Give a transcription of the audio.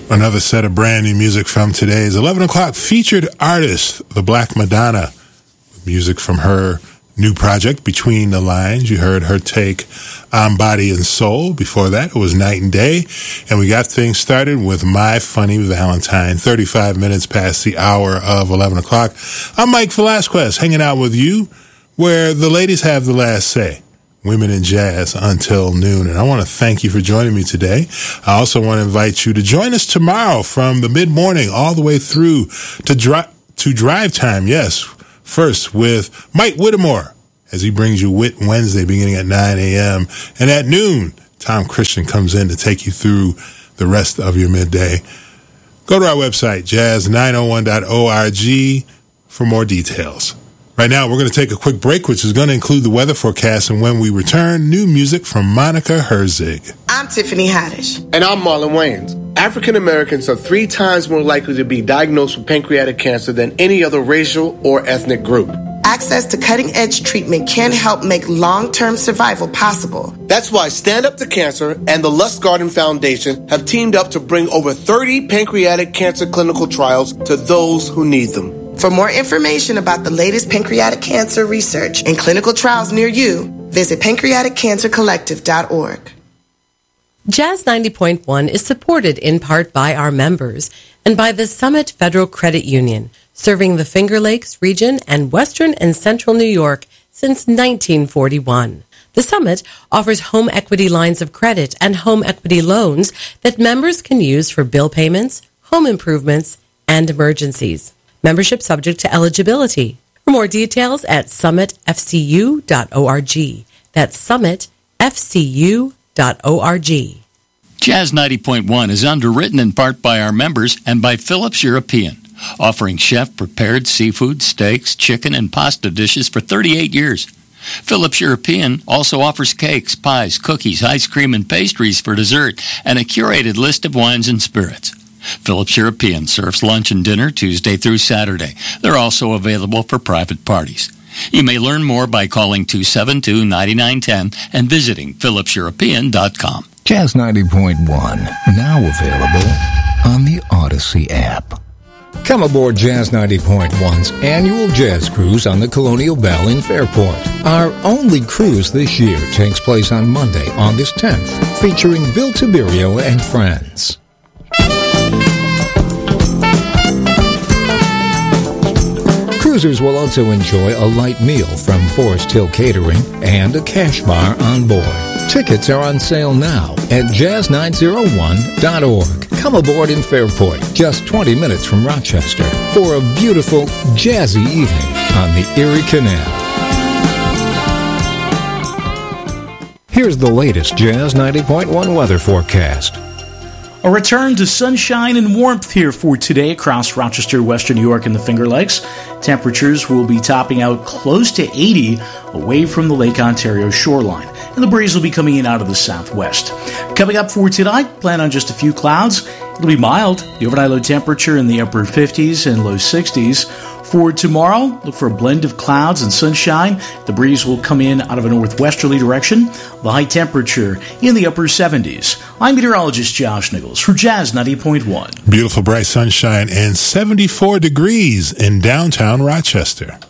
Another set of brand new music from today's 11 o'clock featured artist, the Black Madonna. Music from her new project, Between the Lines. You heard her take on Body and Soul. Before that, it was Night and Day. And we got things started with My Funny Valentine, 35 minutes past the hour of 11 o'clock. I'm Mike Velasquez, hanging out with you where the ladies have the last say. Women in Jazz until noon. And I want to thank you for joining me today. I also want to invite you to join us tomorrow from the mid-morning all the way through to drive time. Yes, first with Mike Whittemore as he brings you Wit Wednesday beginning at 9 a.m. And at noon, Tom Christian comes in to take you through the rest of your midday. Go to our website, jazz901.org, for more details. Right now, we're going to take a quick break, which is going to include the weather forecast. And when we return, new music from Monica Herzig. I'm Tiffany Haddish. And I'm Marlon Wayans. African Americans are 3 times more likely to be diagnosed with pancreatic cancer than any other racial or ethnic group. Access to cutting-edge treatment can help make long-term survival possible. That's why Stand Up to Cancer and the Lust Garden Foundation have teamed up to bring over 30 pancreatic cancer clinical trials to those who need them. For more information about the latest pancreatic cancer research and clinical trials near you, visit pancreaticcancercollective.org. Jazz 90.1 is supported in part by our members and by the Summit Federal Credit Union, serving the Finger Lakes region and Western and Central New York since 1941. The Summit offers home equity lines of credit and home equity loans that members can use for bill payments, home improvements, and emergencies. Membership subject to eligibility. For more details at summitfcu.org. That's summitfcu.org. Jazz 90.1 is underwritten in part by our members and by Phillips European, offering chef-prepared seafood, steaks, chicken, and pasta dishes for 38 years. Phillips European also offers cakes, pies, cookies, ice cream, and pastries for dessert, and a curated list of wines and spirits. Phillips European serves lunch and dinner Tuesday through Saturday. They're also available for private parties. You may learn more by calling 272-9910 and visiting phillipseuropean.com. Jazz 90.1, now available on the Odyssey app. Come aboard Jazz 90.1's annual jazz cruise on the Colonial Belle in Fairport. Our only cruise this year takes place on Monday, August 10th, featuring Bill Tiberio and friends. Cruisers will also enjoy a light meal from Forest Hill Catering and a cash bar on board. Tickets are on sale now at jazz901.org. Come aboard in Fairport, just 20 minutes from Rochester, for a beautiful, jazzy evening on the Erie Canal. Here's the latest Jazz 90.1 weather forecast. A return to sunshine and warmth here for today across Rochester, Western New York, and the Finger Lakes. Temperatures will be topping out close to 80 away from the Lake Ontario shoreline, and the breeze will be coming in out of the southwest. Coming up for tonight, plan on just a few clouds. It'll be mild. The overnight low temperature in the upper 50s and low 60s. For tomorrow, look for a blend of clouds and sunshine. The breeze will come in out of a northwesterly direction. The high temperature in the upper 70s. I'm meteorologist Josh Nichols for Jazz 90.1. Beautiful bright sunshine and 74 degrees in downtown Rochester.